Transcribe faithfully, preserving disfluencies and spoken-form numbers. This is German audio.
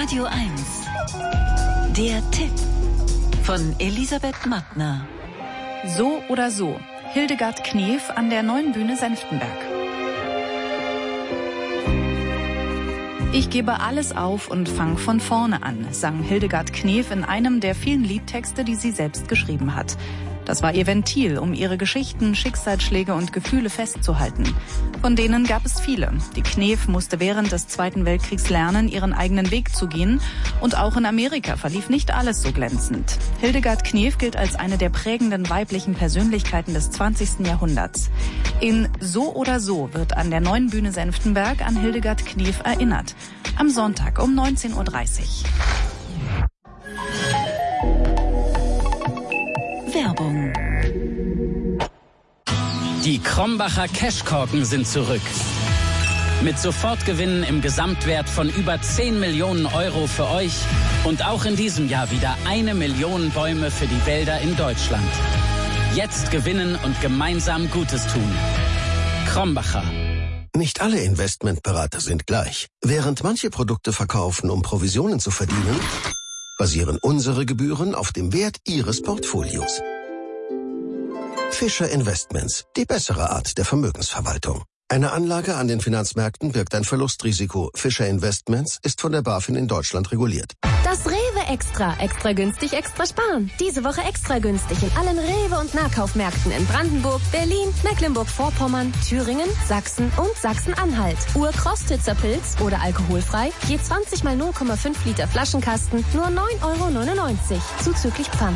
Radio eins. Der Tipp von Elisabeth Mattner. So oder so. Hildegard Knef an der Neuen Bühne Senftenberg. Ich gebe alles auf und fang von vorne an, sang Hildegard Knef in einem der vielen Liedtexte, die sie selbst geschrieben hat. Das war ihr Ventil, um ihre Geschichten, Schicksalsschläge und Gefühle festzuhalten. Von denen gab es viele. Die Knef musste während des Zweiten Weltkriegs lernen, ihren eigenen Weg zu gehen. Und auch in Amerika verlief nicht alles so glänzend. Hildegard Knef gilt als eine der prägenden weiblichen Persönlichkeiten des zwanzigsten Jahrhunderts. In So oder So wird an der Neuen Bühne Senftenberg an Hildegard Knef erinnert. Am Sonntag um neunzehn Uhr dreißig. Werbung. Die Krombacher Cashkorken sind zurück. Mit Sofortgewinnen im Gesamtwert von über zehn Millionen Euro für euch und auch in diesem Jahr wieder eine Million Bäume für die Wälder in Deutschland. Jetzt gewinnen und gemeinsam Gutes tun. Krombacher. Nicht alle Investmentberater sind gleich. Während manche Produkte verkaufen, um Provisionen zu verdienen, basieren unsere Gebühren auf dem Wert Ihres Portfolios. Fischer Investments, die bessere Art der Vermögensverwaltung. Eine Anlage an den Finanzmärkten birgt ein Verlustrisiko. Fischer Investments ist von der BaFin in Deutschland reguliert. Das Rewe Extra. Extra günstig, extra sparen. Diese Woche extra günstig in allen Rewe- und Nahkaufmärkten in Brandenburg, Berlin, Mecklenburg-Vorpommern, Thüringen, Sachsen und Sachsen-Anhalt. Ur-Krostitzer Pilz oder alkoholfrei. Je zwanzig mal null Komma fünf Liter Flaschenkasten nur neun Euro neunundneunzig. Zuzüglich Pfand.